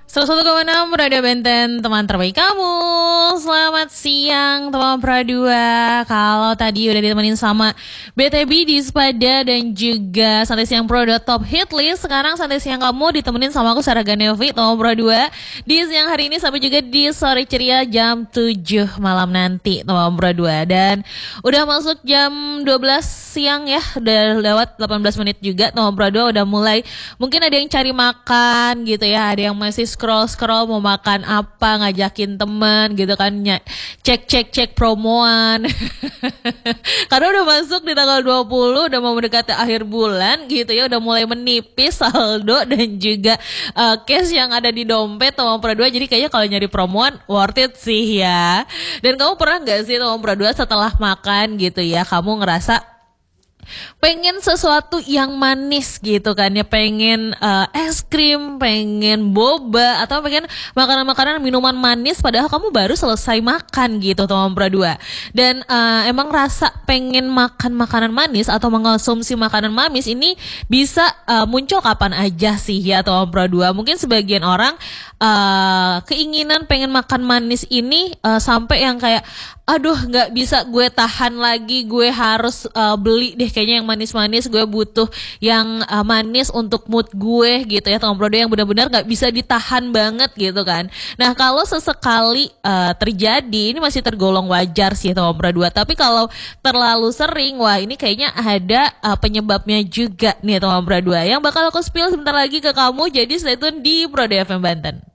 101,6 Radio Benten, teman terbaik kamu. Selamat siang teman Pradua. Kalau tadi udah ditemenin sama BTB di Spada dan juga Santai Siang Pro Top Hit List, sekarang Santai Siang kamu ditemenin sama aku Sarah Ganevi, teman Pradua. Di siang hari ini sampai juga di sore ceria jam 7 malam nanti, teman Pradua. Dan udah masuk jam 12 siang ya, udah lewat 18 menit juga, teman Pradua udah mulai. Mungkin ada yang cari makan gitu ya, ada yang masih scroll mau makan apa, ngajakin temen gitu kan, cek promoan. Karena udah masuk di tanggal 20, udah mau mendekati akhir bulan gitu ya, udah mulai menipis saldo dan juga cash yang ada di dompet teman Pradua. Jadi kayaknya kalau nyari promoan worth it sih ya. Dan kamu pernah gak sih teman Pradua setelah makan gitu ya, kamu ngerasa pengen sesuatu yang manis gitu kan ya, pengen es krim, pengen boba, atau pengen makanan-makanan minuman manis padahal kamu baru selesai makan gitu teman Pradua. Dan emang rasa pengen makan makanan manis atau mengkonsumsi makanan manis ini bisa muncul kapan aja sih ya teman Pradua. Mungkin sebagian orang keinginan pengen makan manis ini sampai yang kayak aduh nggak bisa gue tahan lagi, gue harus beli deh kayaknya yang manis-manis, gue butuh yang manis untuk mood gue gitu ya teman Pradua, yang benar-benar nggak bisa ditahan banget gitu kan. Nah kalau sesekali terjadi ini masih tergolong wajar sih teman Pradua, tapi kalau terlalu sering, wah ini kayaknya ada penyebabnya juga nih teman Pradua, yang bakal aku spill sebentar lagi ke kamu, jadi stay tune di Pradua FM Banten.